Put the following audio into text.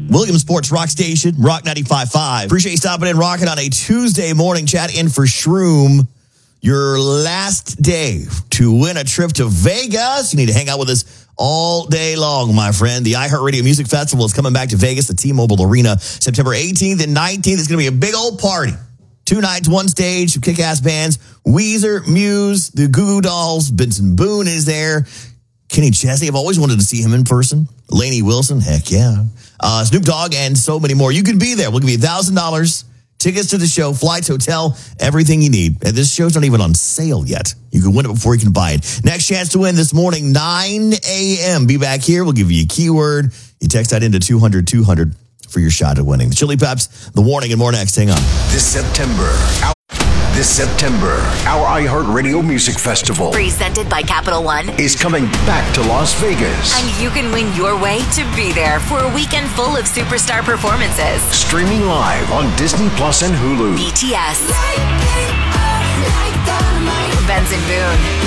Williams Sports Rock Station, Rock 95.5. Appreciate you stopping in, rocking on a Tuesday morning. Chat in for Shroom. Your last day to win a trip to Vegas. You need to hang out with us all day long, my friend. The iHeartRadio Music Festival is coming back to Vegas, the T-Mobile Arena, September 18th and 19th. It's going to be a big old party. 2 nights, 1 stage, kick-ass bands. Weezer, Muse, the Goo Goo Dolls, Benson Boone is there. Kenny Chesney, I've always wanted to see him in person. Lainey Wilson, heck yeah. Snoop Dogg, and so many more. You can be there. We'll give you $1,000. Tickets to the show, flights, hotel, everything you need. And this show's not even on sale yet. You can win it before you can buy it. Next chance to win this morning, 9 a.m. Be back here. We'll give you a keyword. You text that into 200-200 for your shot at winning. The Chili Peps, The Warning, and more next. Hang on. This September, our iHeartRadio Music Festival, presented by Capital One, is coming back to Las Vegas. And you can win your way to be there for a weekend full of superstar performances. Streaming live on Disney Plus and Hulu. BTS,